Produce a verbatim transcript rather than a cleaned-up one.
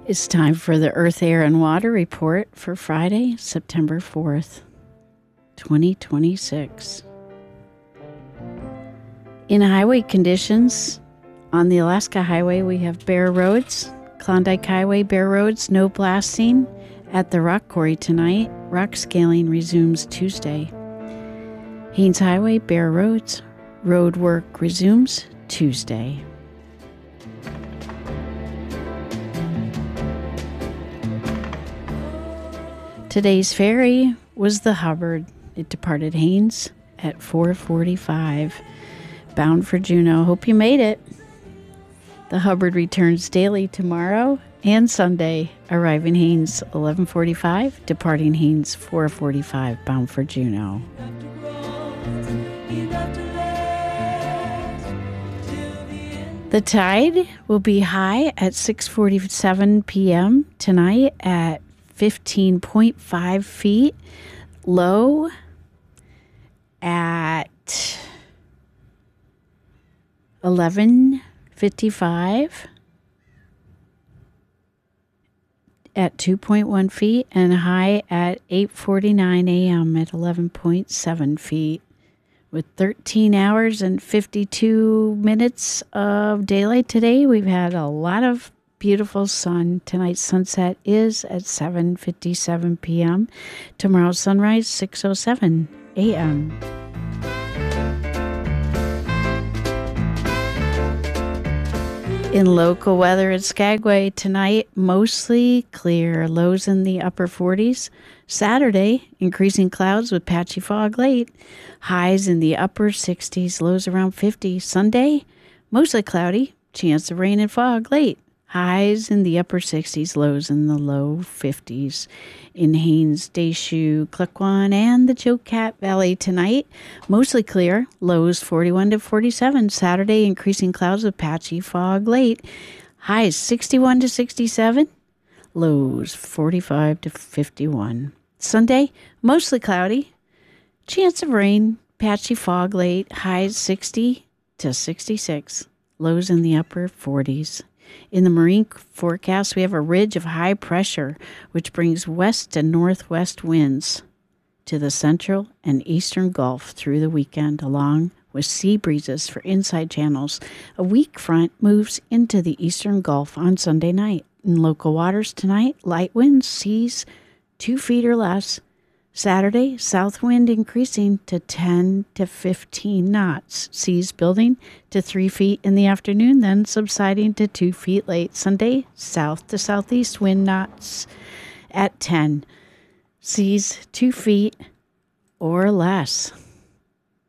It's time for the Earth, Air, and Water Report for Friday, September fourth, twenty twenty-six. In highway conditions, on the Alaska Highway, we have bare roads. Klondike Highway, bare roads, no blasting. At the rock quarry tonight, rock scaling resumes Tuesday. Haines Highway, bare roads, road work resumes Tuesday. Today's ferry was the Hubbard. It departed Haines at four forty-five, bound for Juneau. Hope you made it. The Hubbard returns daily tomorrow and Sunday, arriving Haines eleven forty-five, departing Haines four forty-five, bound for Juneau. The tide will be high at six forty-seven p.m. tonight at fifteen point five feet, low at eleven fifty-five at two point one feet, and high at eight forty-nine a.m. at eleven point seven feet. With thirteen hours and fifty-two minutes of daylight today, we've had a lot of beautiful sun. Tonight's sunset is at seven fifty-seven p.m. Tomorrow's sunrise, six oh seven a.m. In local weather at Skagway tonight, mostly clear, lows in the upper forties. Saturday, increasing clouds with patchy fog late, highs in the upper sixties, lows around fifty. Sunday, mostly cloudy, chance of rain and fog late, highs in the upper sixties, lows in the low fifties. In Haines, Deschutes, Klukwan, and the Chilkat Valley tonight, mostly clear, lows forty-one to forty-seven. Saturday, increasing clouds with patchy fog late, highs sixty-one to sixty-seven, lows forty-five to fifty-one. Sunday, mostly cloudy, chance of rain, patchy fog late, highs sixty to sixty-six, lows in the upper forties. In the marine forecast, we have a ridge of high pressure, which brings west and northwest winds to the central and eastern Gulf through the weekend, along with sea breezes for inside channels. A weak front moves into the eastern Gulf on Sunday night. In local waters tonight, light winds, seas two feet or less. Saturday, south wind increasing to ten to fifteen knots. Seas building to three feet in the afternoon, then subsiding to two feet late. Sunday, south to southeast wind knots at ten. Seas two feet or less.